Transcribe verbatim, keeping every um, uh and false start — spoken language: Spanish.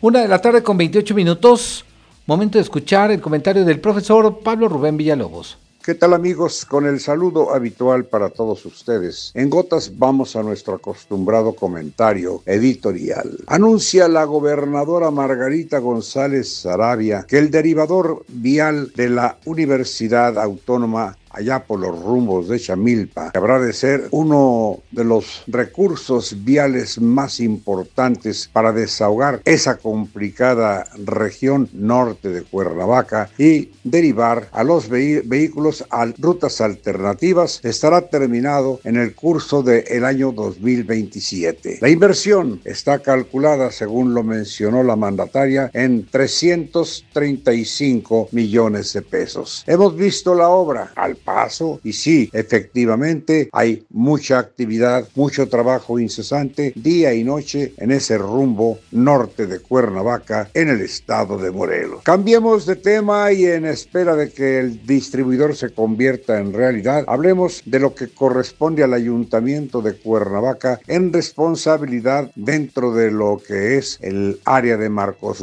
Una de la tarde con veintiocho minutos, momento de escuchar el comentario del profesor Pablo Rubén Villalobos. ¿Qué tal, amigos? Con el saludo habitual para todos ustedes. En gotas vamos a nuestro acostumbrado comentario editorial. Anuncia la gobernadora Margarita González Saravia que el derivador vial de la Universidad Autónoma allá por los rumbos de Chamilpa, que habrá de ser uno de los recursos viales más importantes para desahogar esa complicada región norte de Cuernavaca y derivar a los vehi- vehículos a rutas alternativas, estará terminado en el curso del año dos mil veintisiete. La inversión está calculada, según lo mencionó la mandataria, en trescientos treinta y cinco millones de pesos. Hemos visto la obra al paso y sí, efectivamente hay mucha actividad, mucho trabajo incesante día y noche en ese rumbo norte de Cuernavaca en el estado de Morelos. Cambiemos de tema y en espera de que el distribuidor se convierta en realidad, hablemos de lo que corresponde al ayuntamiento de Cuernavaca en responsabilidad dentro de lo que es el área de Marcos